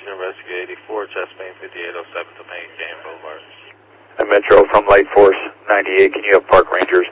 Rescue 84, chest main 5807 to main, Game Boulevard. And Metro from Light Force 98, can you have Park Rangers